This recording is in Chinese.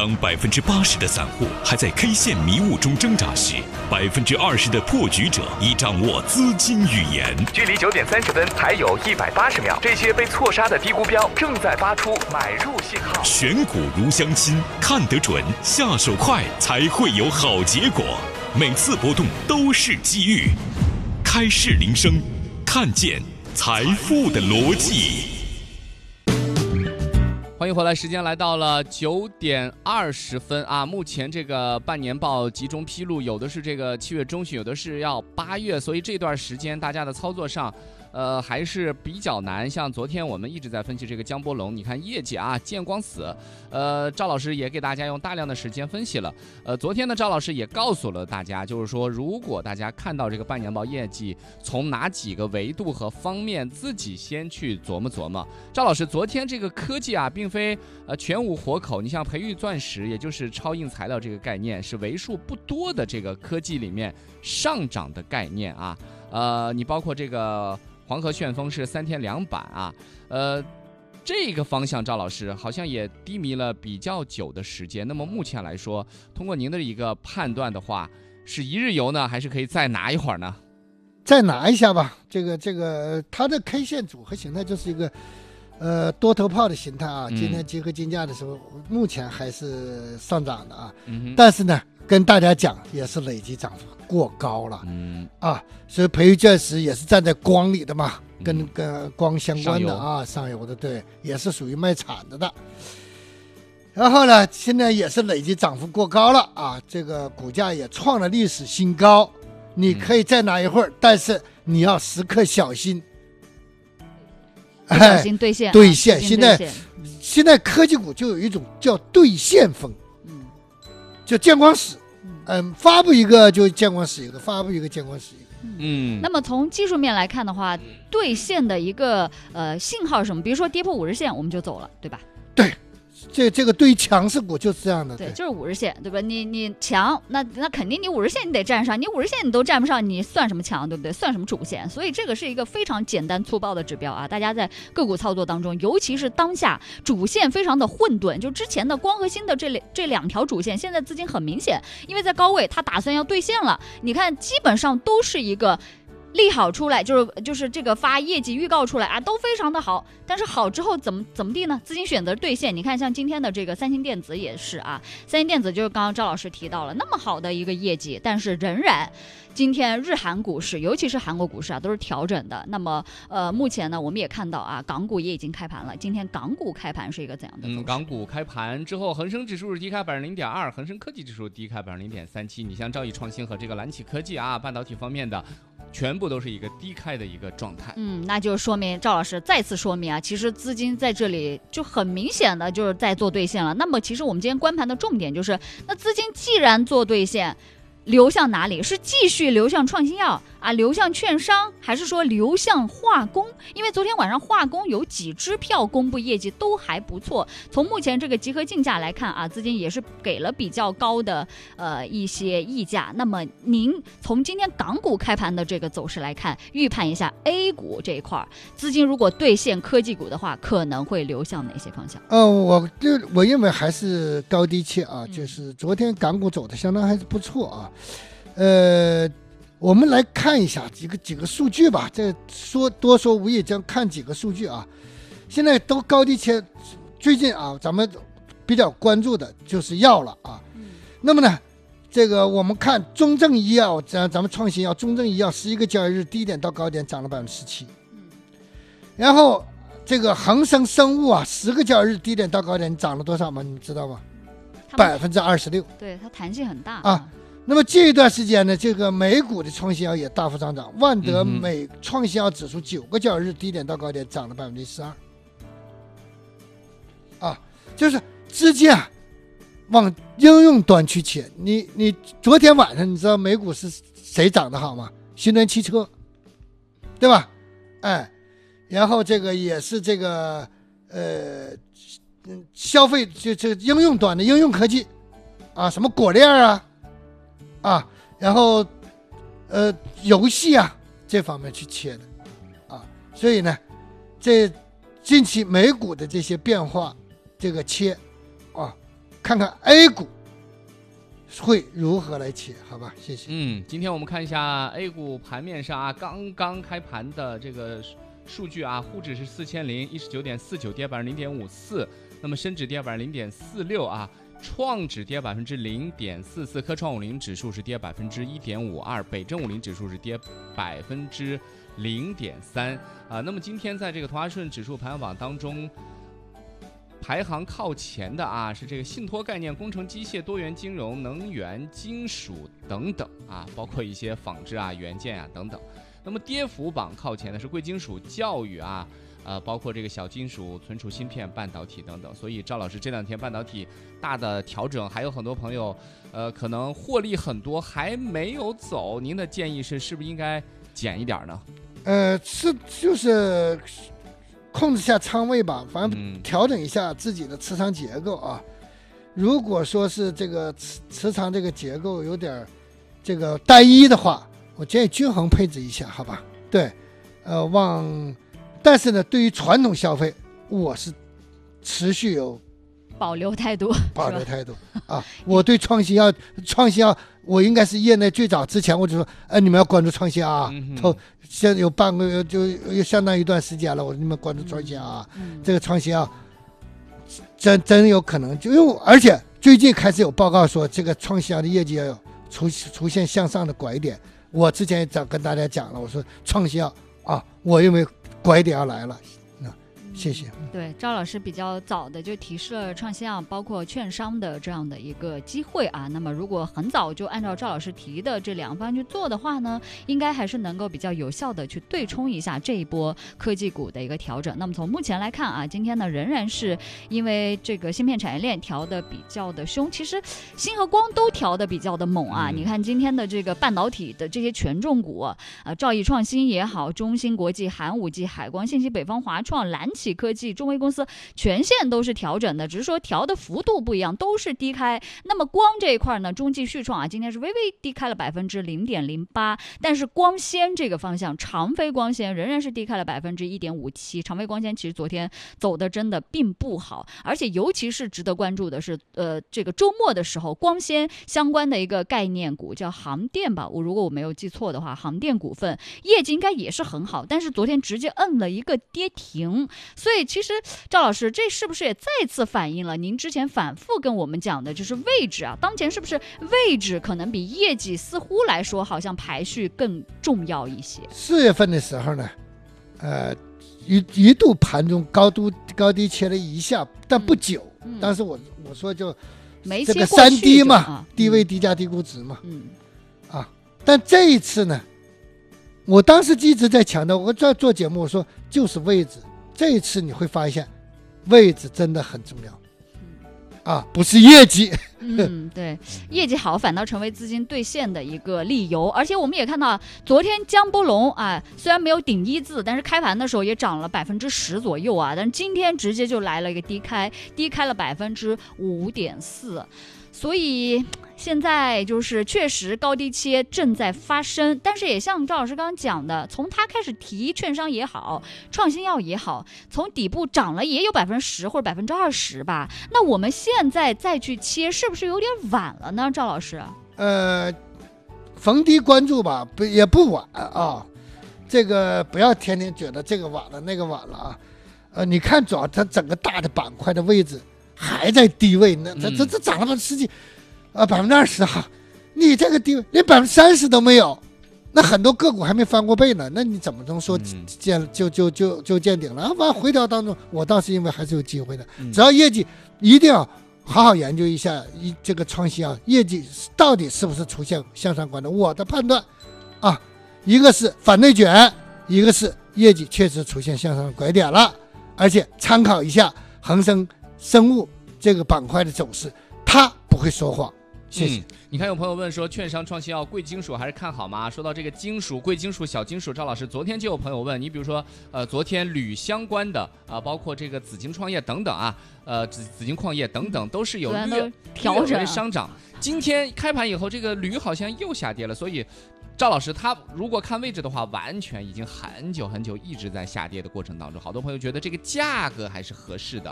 当80%的散户还在 K 线迷雾中挣扎时，20%的破局者已掌握资金语言。 距离9点30分还有180秒，这些被错杀的低估标正在发出买入信号。 选股如相亲，看得准，下手快，才会有好结果。每次波动都是机遇。开市铃声，看见财富的逻辑。 欢迎回来，时间来到了9点20分啊！目前这个半年报集中披露，有的是这个7月中旬，有的是要8月，所以这段时间大家的操作上还是比较难。像昨天我们一直在分析这个江波龙，你看业绩啊见光死，赵老师也给大家用大量的时间分析了。昨天呢，赵老师也告诉了大家，就是说如果大家看到这个半年报业绩，从哪几个维度和方面自己先去琢磨琢磨。赵老师昨天这个科技啊，并非全无活口。你像培育钻石，也就是超硬材料这个概念，是为数不多的这个科技里面上涨的概念啊。你包括这个黄河旋风是3天2板啊，这个方向赵老师好像也低迷了比较久的时间。那么目前来说，通过您的一个判断的话，是一日游呢，还是可以再拿一会儿呢？ 再拿一下吧。这个它的 K 线组合形态就是一个多头炮的形态啊。今天集合竞价的时候，目前还是上涨的啊。但是呢，跟大家讲也是累计涨幅过高了。所以培育钻石也是站在光里的嘛，跟光相关的啊，上游的，对，也是属于卖产的。然后呢，现在也是累计涨幅过高了啊，这个股价也创了历史新高。你可以再拿一会儿，但是你要时刻小心。 小心兑现， 兑现。现在科技股就有一种叫兑现风，就见光死，发布一个就见光死一个，发布一个见光死一个。 那么从技术面来看的话，兑现的一个信号是什么？比如说跌破50日线，我们就走了，对吧？ 对。这个对于强势股就是这样的， 对，就是50日线，对吧？你强，那肯定你50日线你得站上，你50日线你都站不上，你算什么强，对不对？算什么主线？所以这个是一个非常简单粗暴的指标啊！大家在个股操作当中，尤其是当下主线非常的混沌，就之前的光和锌的这两条主线，现在资金很明显，因为在高位它打算要兑现了，你看基本上都是一个利好出来，就是这个发业绩预告出来啊，都非常的好。但是好之后怎么地呢？资金选择兑现。你看像今天的这个三星电子也是啊，三星电子就是刚刚赵老师提到了那么好的一个业绩，但是仍然今天日韩股市，尤其是韩国股市啊，都是调整的。那么目前呢，我们也看到啊，港股也已经开盘了。今天港股开盘是一个怎样的走势？ 港股开盘之后，恒生指数是低开0.2%，恒生科技指数低开0.37%。你像兆易创新和这个蓝启科技啊，半导体方面的，全部都是一个低开的一个状态。 那就说明赵老师再次说明啊，其实资金在这里就很明显的就是在做兑现了。那么其实我们今天观盘的重点就是，那资金既然做兑现，流向哪里？是继续流向创新药啊，流向券商，还是说流向化工？因为昨天晚上化工有几支票公布业绩都还不错，从目前这个集合竞价来看啊，资金也是给了比较高的一些溢价。那么您从今天港股开盘的这个走势来看，预判一下 A 股这一块资金如果兑现科技股的话，可能会流向哪些方向？ 我认为还是高低切啊，就是昨天港股走的相当还是不错啊。我们来看一下几个数据吧，这多说无益，将看几个数据啊。现在都高低切，最近啊，咱们比较关注的就是药了啊。那么呢，这个我们看中证医药，咱们创新药，中证医药11个交易日低点到高点涨了17%，然后这个恒生生物啊，10个交易日低点到高点涨了多少吗？你们知道吗？26%。 对，它弹性很大啊。那么这一段时间呢，这个美股的创新药也大幅上涨，万德美创新药指数9个交易日低点到高点涨了12%，就是资金啊往应用端去切。你昨天晚上你知道美股是谁涨得好吗？新能源汽车，对吧？然后这个也是这个消费这应用端的应用科技啊，什么果链然后游戏啊这方面去切的所以呢，这近期美股的这些变化，这个切看看 A 股会如何来切，好吧？谢谢。 今天我们看一下 A 股盘面上啊，刚刚开盘的这个数据啊，沪指是4019.49，跌0.54%，那么深指跌0.46%啊。创指跌0.44%，科创50指数是跌1.52%，北证50指数是跌0.3%啊。那么今天在这个同花顺指数排行榜当中，排行靠前的啊是这个信托概念、工程机械、多元金融、能源、金属等等啊，包括一些纺织啊、元件啊等等。那么跌幅榜靠前的是贵金属、教育啊。包括这个小金属、存储芯片、半导体等等，所以赵老师这两天半导体大的调整，还有很多朋友，可能获利很多还没有走，您的建议是不是应该减一点呢？ 就是控制下仓位吧，反正调整一下自己的持仓结构啊。如果说是这个持仓这个结构有点这个单一的话，我建议均衡配置一下，好吧？对，但是呢，对于传统消费，我是持续有保留态度啊！我对创新药，我应该是业内最早之前我就说，你们要关注创新啊！现在有半个月，就相当一段时间了，我说你们关注创新啊！这个创新药真有可能而且最近开始有报告说，这个创新药的业绩要有出现向上的拐点。我之前也早跟大家讲了，我说创新药啊，我认为拐点要来了，谢谢。 对，赵老师比较早的就提示了创新药包括券商的这样的一个机会啊。那么如果很早就按照赵老师提的这两方去做的话呢，应该还是能够比较有效的去对冲一下这一波科技股的一个调整。那么从目前来看啊，今天呢仍然是因为这个芯片产业链调的比较的凶，其实锌和光都调的比较的猛啊。你看今天的这个半导体的这些权重股，兆易创新也好，中芯国际、寒武纪、海光信息、北方华创、蓝启科技、中微公司全线都是调整的，只是说调的幅度不一样，都是低开。那么光这一块呢，中继续创啊，今天是微微低开了0.08%，但是光纤这个方向，长飞光纤仍然是低开了1.57%。长飞光纤其实昨天走的真的并不好，而且尤其是值得关注的是，这个周末的时候，光纤相关的一个概念股叫航电吧，如果我没有记错的话，航电股份业绩应该也是很好，但是昨天直接摁了一个跌停。所以其实赵老师，这是不是也再次反映了您之前反复跟我们讲的，就是位置啊，当前是不是位置可能比业绩似乎来说好像排序更重要一些 ？4月份的时候呢，一度盘中高低切了一下，但不久。当时我说就没这个3低嘛，低位低价低估值嘛。但这一次呢，我当时一直在强调，我在做节目，我说就是位置。这一次你会发现，位置真的很重要，不是业绩。 对，业绩好反倒成为资金兑现的一个理由。而且我们也看到，昨天江波龙啊，虽然没有顶1字，但是开盘的时候也涨了10%左右啊，但是今天直接就来了一个低开了5.4%。所以现在就是确实高低切正在发生，但是也像赵老师刚刚讲的，从他开始提券商也好，创新药也好，从底部涨了也有10%或者20%吧。那我们现在再去切，是不是有点晚了呢？赵老师， 逢低关注吧，也不晚啊。这个不要天天觉得这个晚了那个晚了啊。你看，主要它整个大的板块的位置还在低位，那这涨了20%哈，你这个低位连30%都没有，那很多个股还没翻过倍呢，那你怎么能说就见顶了？完回调当中，我倒是因为还是有机会的，只要业绩一定要好好研究一下这个创新啊，业绩到底是不是出现向上拐点？我的判断啊，一个是反内卷，一个是业绩确实出现向上拐点了，而且参考一下恒生生物这个板块的走势，它不会说谎。谢谢。 你看有朋友问说，券商创新药贵金属还是看好吗？说到这个金属、贵金属、小金属，赵老师昨天就有朋友问你，比如说昨天铝相关的包括这个紫金创业等等啊，紫金矿业等等都是有调整上涨。今天开盘以后，这个铝好像又下跌了，所以赵老师他如果看位置的话，完全已经很久一直在下跌的过程当中，好多朋友觉得这个价格还是合适的